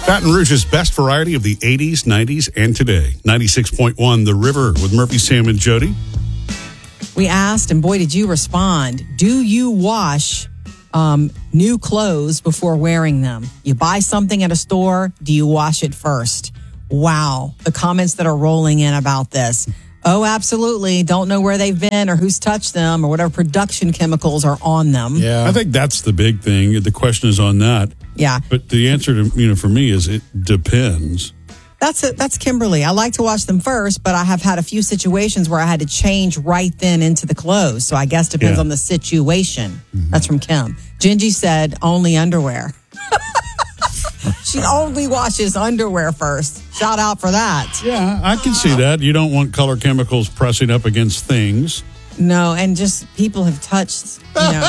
Baton Rouge's best variety of the 80s, 90s, and today. 96.1 The River with Murphy, Sam, and Jody. We asked, and boy, did you respond. Do you wash new clothes before wearing them? You buy something at a store, do you wash it first? Wow. The comments that are rolling in about this. Oh, absolutely. Don't know where they've been or who's touched them or whatever production chemicals are on them. Yeah. I think that's the big thing. The question is on that. Yeah. But the answer to, for me is it depends. That's Kimberly. I like to wash them first, but I have had a few situations where I had to change right then into the clothes. So I guess depends on the situation. Mm-hmm. That's from Kim. Gingy said only underwear. She only washes underwear first. Shout out for that. Yeah, I can see that. You don't want color chemicals pressing up against things. No, and just people have touched,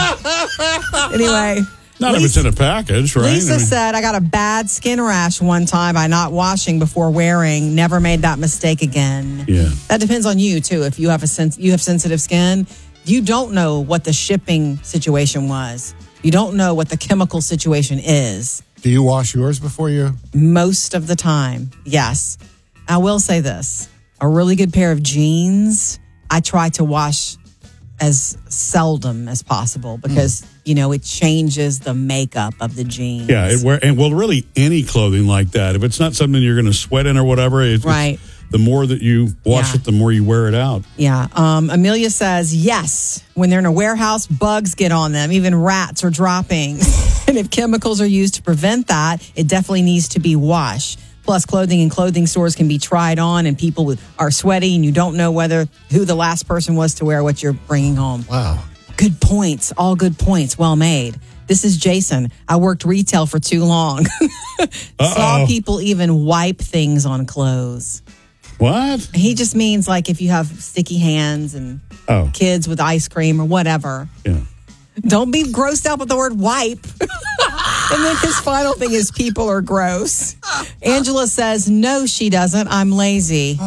Anyway. Not if it's in a package, right? Lisa said, I got a bad skin rash one time by not washing before wearing. Never made that mistake again. Yeah. That depends on you, too. If you have you have sensitive skin, you don't know what the shipping situation was. You don't know what the chemical situation is. Do you wash yours before you? Most of the time, yes. I will say this. A really good pair of jeans, I try to wash as seldom as possible because, it changes the makeup of the jeans. Yeah, really any clothing like that. If it's not something you're going to sweat in or whatever, right. The more that you wash it, the more you wear it out. Yeah. Amelia says, yes, when they're in a warehouse, bugs get on them, even rats or droppings. And if chemicals are used to prevent that, it definitely needs to be washed. Plus, clothing in clothing stores can be tried on and people are sweaty and you don't know who the last person was to wear what you're bringing home. Wow. Good points. All good points. Well made. This is Jason. I worked retail for too long. Saw people even wipe things on clothes. What? He just means like if you have sticky hands and kids with ice cream or whatever. Yeah. Don't be grossed out with the word wipe. And then his final thing is people are gross. Angela says, no, she doesn't. I'm lazy.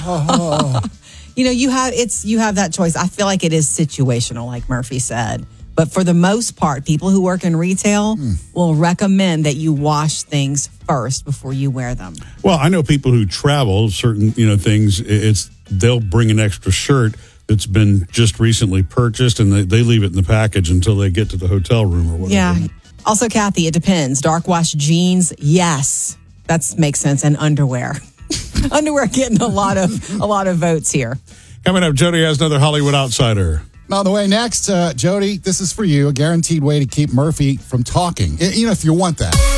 You have that choice. I feel like it is situational, like Murphy said. But for the most part, people who work in retail will recommend that you wash things first before you wear them. Well, I know people who travel certain, things. They'll bring an extra shirt that's been just recently purchased, and they leave it in the package until they get to the hotel room or whatever. Yeah. Also, Kathy, it depends. Dark wash jeans, yes, that makes sense, and underwear. Underwear getting a lot of votes here. Coming up, Jody has another Hollywood Outsider. On the way next, Jody, this is for you, a guaranteed way to keep Murphy from talking, if you want that.